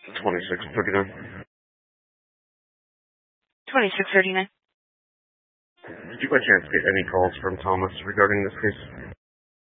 2639. 2639. Did you by chance get any calls from Thomas regarding this case?